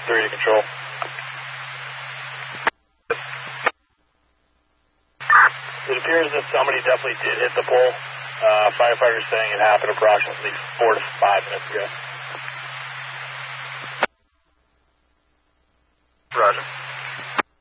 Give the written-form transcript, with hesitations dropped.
3 to control. It appears that somebody definitely did hit the pole. Firefighters saying it happened approximately 4 to 5 minutes ago.